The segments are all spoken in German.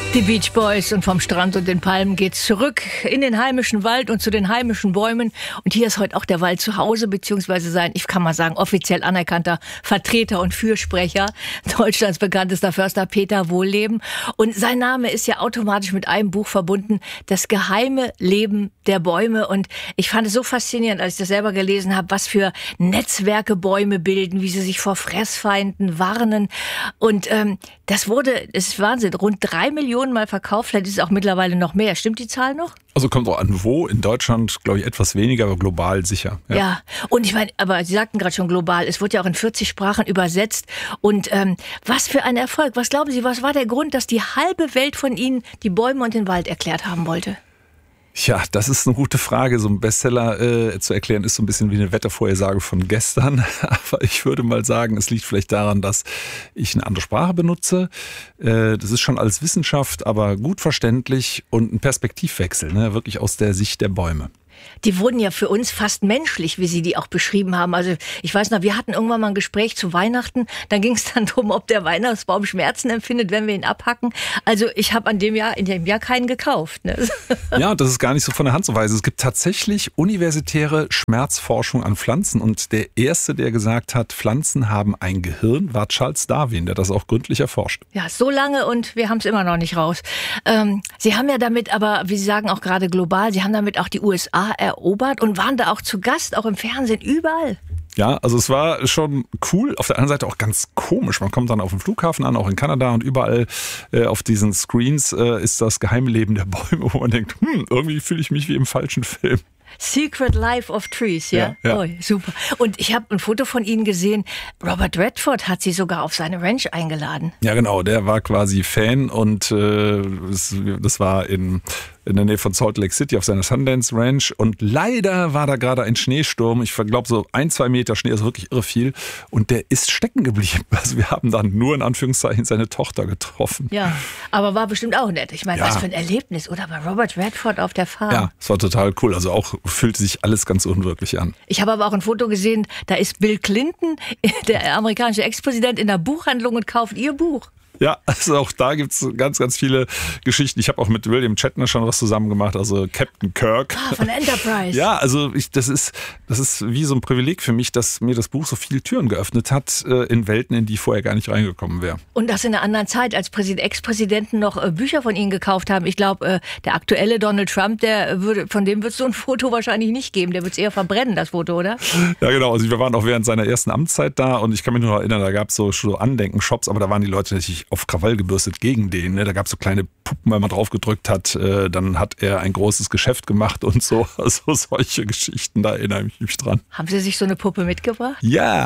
Die Beach Boys, und vom Strand und den Palmen geht's zurück in den heimischen Wald und zu den heimischen Bäumen. Und hier ist heute auch der Wald zu Hause, beziehungsweise sein, ich kann mal sagen, offiziell anerkannter Vertreter und Fürsprecher, Deutschlands bekanntester Förster Peter Wohlleben. Und sein Name ist ja automatisch mit einem Buch verbunden, Das geheime Leben der Bäume. Und ich fand es so faszinierend, als ich das selber gelesen habe, was für Netzwerke Bäume bilden, wie sie sich vor Fressfeinden warnen. Und das ist Wahnsinn, rund 3 Millionen Mal verkauft, vielleicht ist es auch mittlerweile noch mehr. Stimmt die Zahl noch? Also kommt auch an wo. In Deutschland, glaube ich, etwas weniger, aber global sicher. Ja, und ich meine, aber Sie sagten gerade schon global, es wird ja auch in 40 Sprachen übersetzt. Und was für ein Erfolg. Was glauben Sie, was war der Grund, dass die halbe Welt von Ihnen die Bäume und den Wald erklärt haben wollte? Ja, das ist eine gute Frage. So ein Bestseller zu erklären ist so ein bisschen wie eine Wettervorhersage von gestern. Aber ich würde mal sagen, es liegt vielleicht daran, dass ich eine andere Sprache benutze. Das ist schon alles Wissenschaft, aber gut verständlich und ein Perspektivwechsel, ne? Wirklich aus der Sicht der Bäume. Die wurden ja für uns fast menschlich, wie Sie die auch beschrieben haben. Also ich weiß noch, wir hatten irgendwann mal ein Gespräch zu Weihnachten. Dann ging es dann darum, ob der Weihnachtsbaum Schmerzen empfindet, wenn wir ihn abhacken. Also ich habe in dem Jahr keinen gekauft. Ne? Ja, das ist gar nicht so von der Hand zu weisen. Es gibt tatsächlich universitäre Schmerzforschung an Pflanzen. Und der Erste, der gesagt hat, Pflanzen haben ein Gehirn, war Charles Darwin, der das auch gründlich erforscht. Ja, so lange und wir haben es immer noch nicht raus. Sie haben ja damit aber, wie Sie sagen, auch gerade global, Sie haben damit auch die USA erobert und waren da auch zu Gast, auch im Fernsehen, überall. Ja, also es war schon cool, auf der anderen Seite auch ganz komisch. Man kommt dann auf dem Flughafen an, auch in Kanada, und überall auf diesen Screens ist das geheime Leben der Bäume, wo man denkt, irgendwie fühle ich mich wie im falschen Film. Secret Life of Trees, ja? Ja. Oh, super. Und ich habe ein Foto von Ihnen gesehen. Robert Redford hat Sie sogar auf seine Ranch eingeladen. Ja, genau. Der war quasi Fan, und das war in der Nähe von Salt Lake City auf seiner Sundance Ranch. Und leider war da gerade ein Schneesturm. Ich glaube so 1-2 Meter Schnee, also wirklich irre viel. Und der ist stecken geblieben. Also wir haben dann nur in Anführungszeichen seine Tochter getroffen. Ja, aber war bestimmt auch nett. Ich meine, Ja. Was für ein Erlebnis, oder? Bei Robert Redford auf der Farm. Ja, es war total cool. Also auch fühlte sich alles ganz unwirklich an. Ich habe aber auch ein Foto gesehen, da ist Bill Clinton, der amerikanische Ex-Präsident, in der Buchhandlung und kauft Ihr Buch. Ja, also auch da gibt's ganz, ganz viele Geschichten. Ich habe auch mit William Shatner schon was zusammen gemacht, also Captain Kirk. Ah, von Enterprise. Ja, also das ist wie so ein Privileg für mich, dass mir das Buch so viele Türen geöffnet hat in Welten, in die ich vorher gar nicht reingekommen wäre. Und das in einer anderen Zeit, als Ex-Präsidenten noch Bücher von Ihnen gekauft haben. Ich glaube, der aktuelle Donald Trump, von dem wird es so ein Foto wahrscheinlich nicht geben. Der wird es eher verbrennen, das Foto, oder? Ja, genau. Also wir waren auch während seiner ersten Amtszeit da, und ich kann mich nur erinnern, da gab es so Andenken-Shops, aber da waren die Leute natürlich auf Krawall gebürstet gegen den. Ne? Da gab es so kleine Puppen, weil man drauf gedrückt hat. Dann hat er ein großes Geschäft gemacht und so. Also solche Geschichten, da erinnere ich mich dran. Haben Sie sich so eine Puppe mitgebracht? Ja.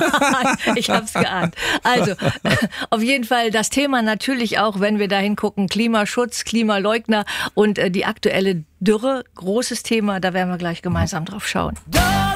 Ich habe es geahnt. Also, auf jeden Fall das Thema natürlich auch, wenn wir da hingucken, Klimaschutz, Klimaleugner und die aktuelle Dürre, großes Thema, da werden wir gleich gemeinsam drauf schauen.